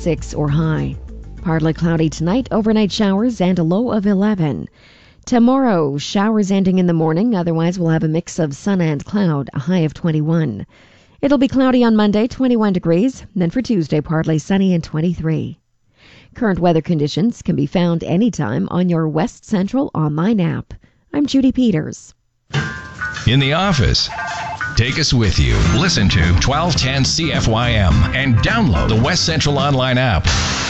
6 or high. Partly cloudy tonight, overnight showers, and a low of 11. Tomorrow, showers ending in the morning. Otherwise, we'll have a mix of sun and cloud, a high of 21. It'll be cloudy on Monday, 21 degrees. Then for Tuesday, partly sunny and 23. Current weather conditions can be found anytime on your West Central online app. I'm Judy Peters. In the office, take us with you. Listen to 1210 CFYM and download the West Central online app.